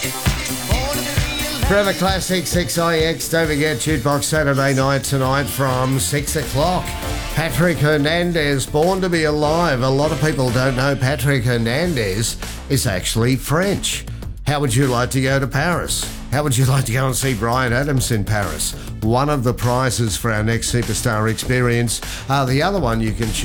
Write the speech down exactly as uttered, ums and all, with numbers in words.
Forever Classic six I X. Don't forget Jukebox Saturday night tonight from six o'clock. Patrick Hernandez, Born to Be Alive. A lot of people don't know Patrick Hernandez is actually French. How would you like to go to Paris? How would you like to go and see Bryan Adams in Paris? One of the prizes for our next Superstar experience. Uh, the other one you can choose.